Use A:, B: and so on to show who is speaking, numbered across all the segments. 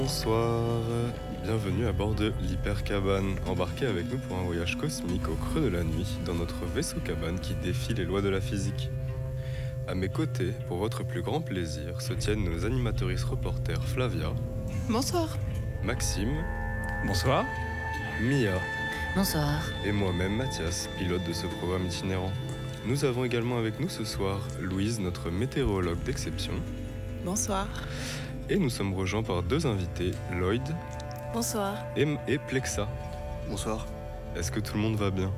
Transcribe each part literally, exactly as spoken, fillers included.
A: Bonsoir, bienvenue à bord de l'Hypercabane. Embarquez avec nous pour un voyage cosmique au creux de la nuit dans notre vaisseau cabane qui défie les lois de la physique. À mes côtés, pour votre plus grand plaisir, se tiennent nos animatrices reporters Flavia.
B: Bonsoir.
A: Maxime.
C: Bonsoir.
A: Mia.
D: Bonsoir.
A: Et moi-même Mathias, pilote de ce programme itinérant. Nous avons également avec nous ce soir Louise, notre météorologue d'exception.
B: Bonsoir.
A: Et nous sommes rejoints par deux invités, Lloyd.
B: Bonsoir.
A: Et, et Plexa.
E: Bonsoir.
A: Est-ce que tout le monde va bien?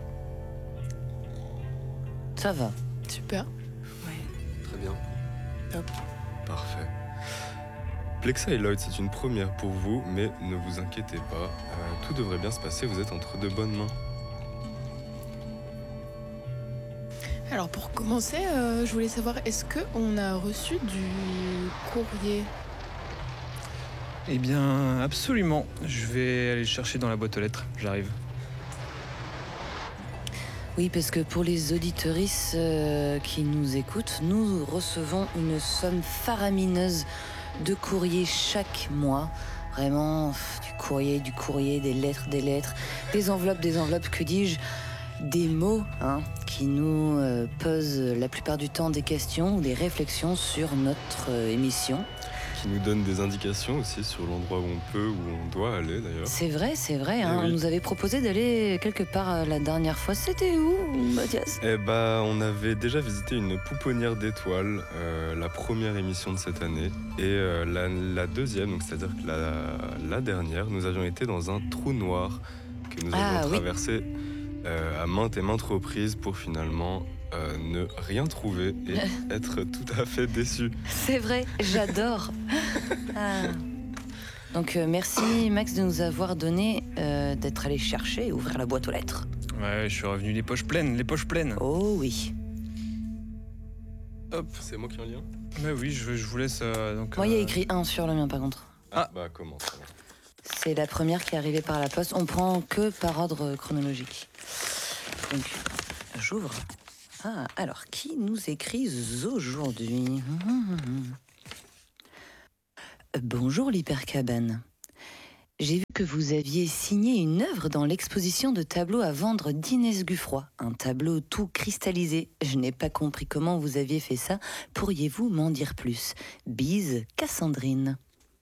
D: Ça va.
B: Super.
E: Ouais. Très bien.
B: Top.
A: Parfait. Plexa et Lloyd, c'est une première pour vous, mais ne vous inquiétez pas, euh, tout devrait bien se passer, vous êtes entre de bonnes mains.
B: Alors pour commencer, euh, je voulais savoir, est-ce qu'on a reçu du courrier?
C: Eh bien, absolument. Je vais aller le chercher dans la boîte aux lettres. J'arrive.
D: Oui, parce que pour les auditrices euh, qui nous écoutent, nous recevons une somme faramineuse de courrier chaque mois. Vraiment, pff, du courrier, du courrier, des lettres, des lettres, des enveloppes, des enveloppes, que dis-je, des mots hein, qui nous euh, posent la plupart du temps des questions ou des réflexions sur notre euh, émission.
A: Qui nous donne des indications aussi sur l'endroit où on peut, où on doit aller d'ailleurs.
D: C'est vrai, c'est vrai. Hein,
A: oui.
D: On nous avait proposé d'aller quelque part euh, la dernière fois. C'était où, Mathias?
A: Eh bah, on avait déjà visité une pouponnière d'étoiles, euh, la première émission de cette année. Et euh, la, la deuxième, donc c'est-à-dire que la, la dernière, nous avions été dans un trou noir que nous
D: Ah,
A: avions
D: oui.
A: traversé euh, à maintes et maintes reprises pour finalement euh, ne rien trouver et être tout à fait déçus.
D: C'est vrai, j'adore. Ah. Donc euh, merci Max de nous avoir donné, euh, d'être allé chercher et ouvrir la boîte aux lettres.
C: Ouais, je suis revenu les poches pleines, les poches pleines.
D: Oh oui.
C: Hop.
A: C'est moi qui en lien.
C: Mais oui, je, je vous laisse euh, donc.
D: Moi il y a
C: euh,
D: écrit un sur le mien par contre.
C: Ah.
A: Bah comment ça va.
D: C'est la première qui est arrivée par la poste. On prend que par ordre chronologique. Donc j'ouvre. Ah, alors qui nous écrit aujourd'hui? Bonjour l'Hypercabane. J'ai vu que vous aviez signé une œuvre dans l'exposition de tableaux à vendre d'Inès Guffroy. Un tableau tout cristallisé. Je n'ai pas compris comment vous aviez fait ça. Pourriez-vous m'en dire plus? Bise, Cassandrine.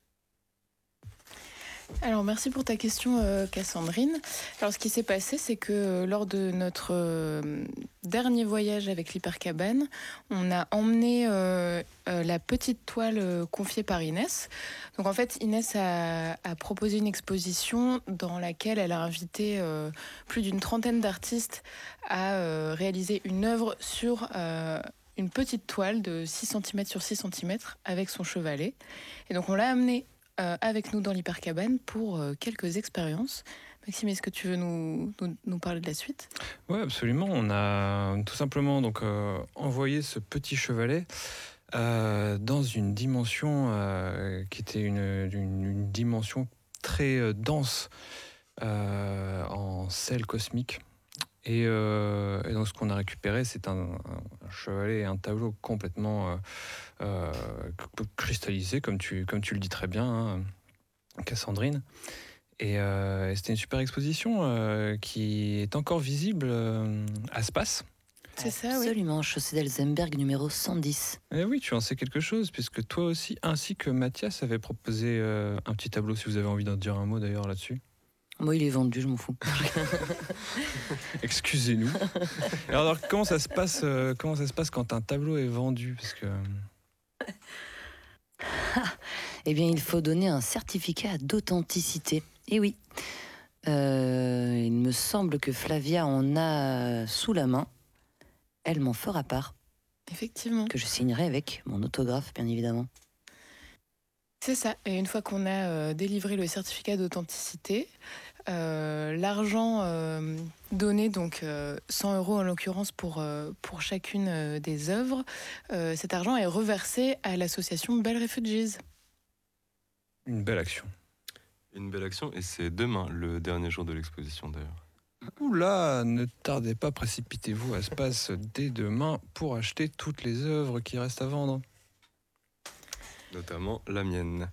B: Alors merci pour ta question euh, Cassandrine. Alors ce qui s'est passé, c'est que euh, lors de notre euh, dernier voyage avec l'Hypercabane, on a emmené euh, euh, la petite toile euh, confiée par Inès. Donc en fait Inès a, a proposé une exposition dans laquelle elle a invité euh, plus d'une trentaine d'artistes à euh, réaliser une œuvre sur euh, une petite toile de six centimètres sur six centimètres avec son chevalet. Et donc on l'a amené Euh, avec nous dans l'Hypercabane pour euh, quelques expériences. Maxime, est-ce que tu veux nous, nous, nous parler de la suite?
C: Ouais, absolument. On a tout simplement donc euh, envoyé ce petit chevalet euh, dans une dimension euh, qui était une, une, une dimension très euh, dense euh, en sel cosmique. Et, euh, et donc ce qu'on a récupéré, c'est un, un chevalet et un tableau complètement euh, euh, cristallisé, comme tu, comme tu le dis très bien, hein, Cassandrine. Et, euh, et c'était une super exposition euh, qui est encore visible euh, à Space.
B: C'est ça, oui.
D: Absolument, chaussée d'Elsenberg numéro cent dix.
C: Et oui, tu en sais quelque chose, puisque toi aussi, ainsi que Mathias, avait proposé euh, un petit tableau, si vous avez envie d'en dire un mot d'ailleurs là-dessus.
D: Moi, il est vendu, je m'en fous.
C: Excusez-nous. Alors, alors, comment ça se passe euh, comment ça se passe quand un tableau est vendu? Parce que
D: Eh bien, il faut donner un certificat d'authenticité. Et oui, euh, il me semble que Flavia en a sous la main. Elle m'en fera part,
B: Effectivement.
D: que je signerai avec mon autographe, bien évidemment.
B: C'est ça. Et une fois qu'on a euh, délivré le certificat d'authenticité, euh, l'argent euh, donné, donc euh, cent euros en l'occurrence pour, euh, pour chacune euh, des œuvres, euh, cet argent est reversé à l'association Bell Refugees.
C: une belle action.
A: Une belle action et c'est demain le dernier jour de l'exposition d'ailleurs.
C: Oula, ne tardez pas, précipitez-vous à Space dès demain pour acheter toutes les œuvres qui restent à vendre.
A: Notamment la mienne.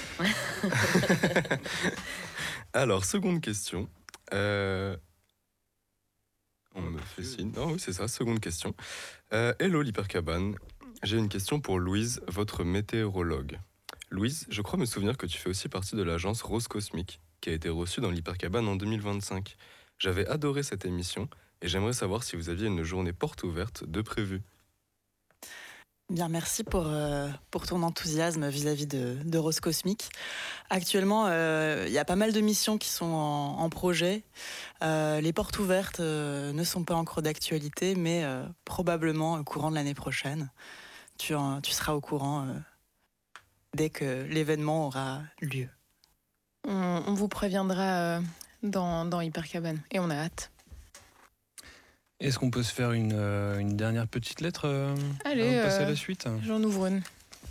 A: Alors, seconde question. Euh, On me fait signe. Oh oui, c'est ça, seconde question. Euh, hello l'hypercabane. J'ai une question pour Louise, votre météorologue. Louise, je crois me souvenir que tu fais aussi partie de l'agence Rose Cosmique, qui a été reçue dans l'hypercabane en deux mille vingt-cinq. J'avais adoré cette émission et j'aimerais savoir si vous aviez une journée porte ouverte de prévue.
F: Bien, merci pour, euh, pour ton enthousiasme vis-à-vis de, de Rose Cosmique. Actuellement, euh, il y a pas mal de missions qui sont en, en projet. Euh, les portes ouvertes euh, ne sont pas encore d'actualité, mais euh, probablement au courant de l'année prochaine. Tu, en, tu seras au courant euh, dès que l'événement aura lieu.
B: On, on vous préviendra euh, dans, dans Hypercabane et on a hâte.
C: Est-ce qu'on peut se faire une, euh, une dernière petite lettre euh,
B: Allez,
C: avant de passer
B: euh,
C: à la suite?
B: J'en ouvre une.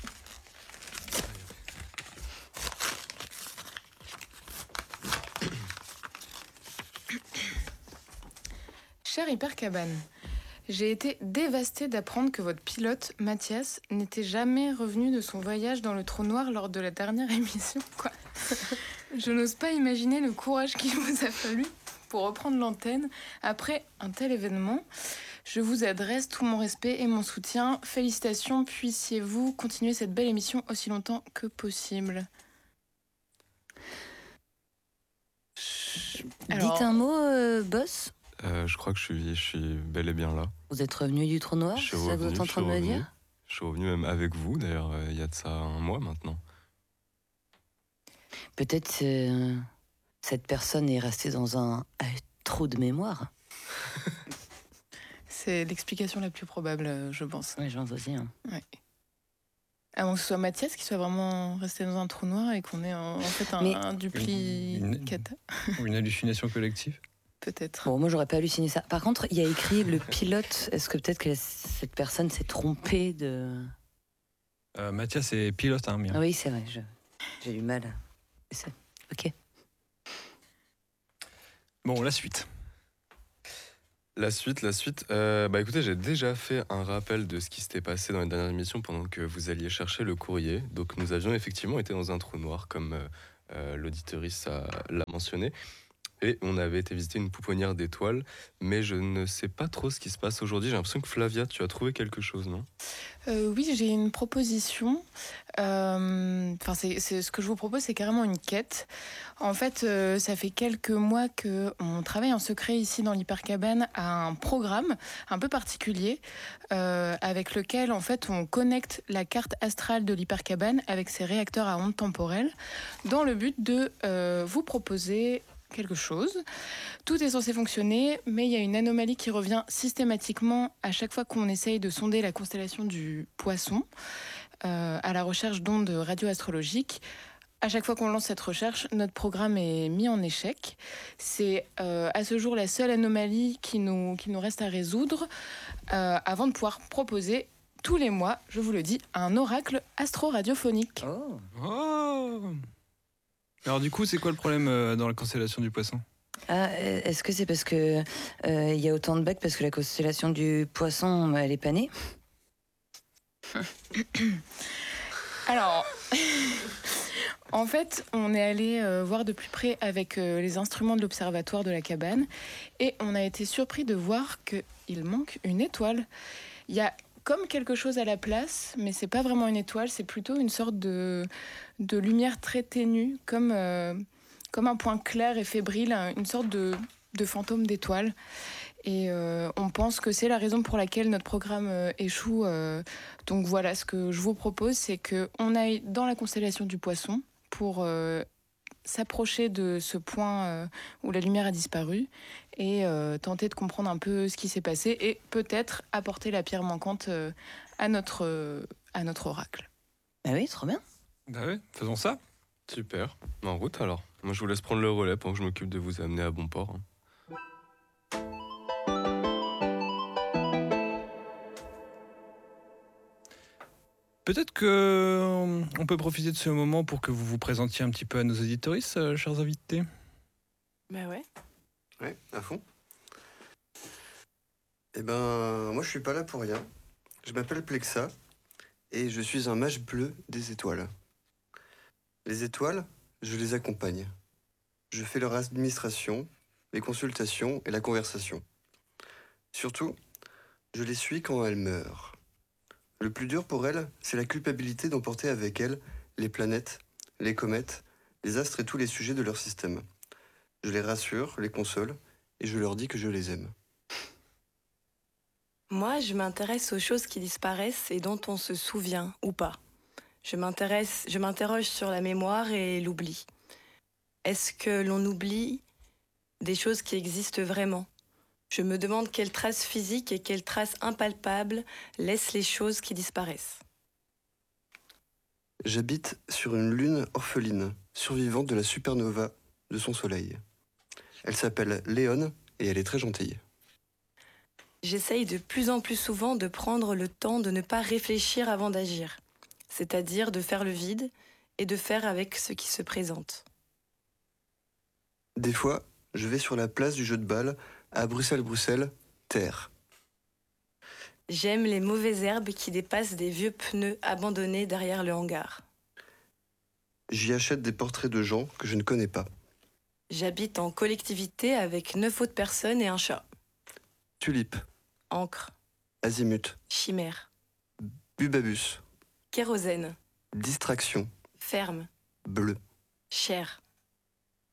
B: Cher Hypercabane, j'ai été dévastée d'apprendre que votre pilote, Mathias, n'était jamais revenu de son voyage dans le trou noir lors de la dernière émission. Quoi. Je n'ose pas imaginer le courage qu'il vous a fallu pour reprendre l'antenne après un tel événement. Je vous adresse tout mon respect et mon soutien. Félicitations, puissiez-vous continuer cette belle émission aussi longtemps que possible. Alors,
D: Dites un mot, euh, boss.
A: Euh, je crois que je suis, je suis bel et bien là.
D: Vous êtes revenu du trou noir,
A: Je suis
D: c'est ça que vous
A: revenu,
D: êtes en
A: je
D: train de
A: suis
D: me
A: revenu.
D: dire?
A: Je suis revenu même avec vous, d'ailleurs, euh, il y a de ça un mois maintenant.
D: Peut-être euh, cette personne est restée dans un, un trou de mémoire.
B: c'est l'explication la plus probable, euh, je pense.
D: Oui, j'en aussi. Hein.
B: Ouais. Avant que ce soit Mathias qui soit vraiment resté dans un trou noir et qu'on ait en, en fait un,
D: Mais-
B: un duplicata,
C: Ou une hallucination collective?
B: peut-être.
D: Bon, moi, j'aurais pas halluciné ça. Par contre, il y a écrit le pilote. Est-ce que peut-être que cette personne s'est trompée de...
C: Euh, Mathias est pilote, hein, bien.
D: Ah oui, c'est vrai, je- j'ai du mal. C'est- Ok.
C: Bon, la suite.
A: La suite, la suite. Euh, bah écoutez, j'ai déjà fait un rappel de ce qui s'était passé dans les dernières émissions pendant que vous alliez chercher le courrier. Donc nous avions effectivement été dans un trou noir, comme euh, euh, l'auditrice a- l'a mentionné. Et on avait été visiter une pouponnière d'étoiles, mais je ne sais pas trop ce qui se passe aujourd'hui. J'ai l'impression que Flavia, tu as trouvé quelque chose, non?
B: Euh, oui, j'ai une proposition. Euh, Enfin, c'est, c'est- ce que je vous propose, c'est carrément une quête. En fait, euh, ça fait quelques mois qu'on travaille en secret ici dans l'Hypercabane à un programme un peu particulier euh, avec lequel, en fait, on connecte la carte astrale de l'Hypercabane avec ses réacteurs à ondes temporelles dans le but de euh, vous proposer quelque chose. Tout est censé fonctionner, mais il y a une anomalie qui revient systématiquement à chaque fois qu'on essaye de sonder la constellation du Poisson euh, à la recherche d'ondes radioastrologiques. À chaque fois qu'on lance cette recherche, notre programme est mis en échec. C'est euh, à ce jour la seule anomalie qui nous, qui nous reste à résoudre euh, avant de pouvoir proposer tous les mois, je vous le dis, un oracle astro-radiophonique.
D: Oh.
C: Oh Alors du coup, c'est quoi le problème euh, dans la constellation du Poisson?
D: Ah, est-ce que c'est parce que euh, il y a autant de bugs parce que la constellation du Poisson, elle est pas née?
B: Alors, en fait, on est allé euh, voir de plus près avec euh, les instruments de l'observatoire de la cabane et on a été surpris de voir qu'il manque une étoile. Il y a comme quelque chose à la place, mais c'est pas vraiment une étoile, c'est plutôt une sorte de, de lumière très ténue, comme, euh, comme un point clair et fébrile, une sorte de, de fantôme d'étoile. Et euh, on pense que c'est la raison pour laquelle notre programme euh, échoue. euh. Donc voilà, ce que je vous propose, c'est qu'on aille dans la constellation du Poisson pour euh, s'approcher de ce point euh, où la lumière a disparu et euh, tenter de comprendre un peu ce qui s'est passé et peut-être apporter la pierre manquante euh, à, notre, euh, à notre oracle.
D: Ah oui, trop bien.
C: Bah ouais, faisons ça.
A: Super. En route alors. Moi je vous laisse prendre le relais pendant que je m'occupe de vous amener à bon port. hein.
C: Peut-être que euh, on peut profiter de ce moment pour que vous vous présentiez un petit peu à nos auditoristes, euh, chers invités.
F: Bah ouais.
E: Ouais, à fond. Eh ben, moi je suis pas là pour rien. Je m'appelle Plexa Et je suis un mage bleu des étoiles. Les étoiles, je les accompagne. Je fais leur administration, les consultations et la conversation. Surtout, je les suis quand elles meurent. Le plus dur pour elles, c'est la culpabilité d'emporter avec elles les planètes, les comètes, les astres et tous les sujets de leur système. Je les rassure, les console, et je leur dis que je les aime.
G: Moi, je m'intéresse aux choses qui disparaissent et dont on se souvient ou pas. Je m'intéresse, je m'interroge sur la mémoire et l'oubli. Est-ce que l'on oublie des choses qui existent vraiment ? Je me demande quelles traces physiques et quelles traces impalpables laissent les choses qui disparaissent.
E: J'habite sur une lune orpheline, survivante de la supernova de son soleil. Elle s'appelle Léon et elle est très gentille.
G: J'essaye de plus en plus souvent de prendre le temps de ne pas réfléchir avant d'agir, c'est-à-dire de faire le vide et de faire avec ce qui se présente.
E: Des fois, je vais sur la place du jeu de balle à Bruxelles-Bruxelles, terre.
G: J'aime les mauvaises herbes qui dépassent des vieux pneus abandonnés derrière le hangar.
E: J'y achète des portraits de gens que je ne connais pas.
G: J'habite en collectivité avec neuf autres personnes et un chat.
E: Tulipe,
G: Encre,
E: azimut,
G: chimère,
E: bubabus,
G: kérosène,
E: distraction,
G: ferme,
E: bleu.
G: chair.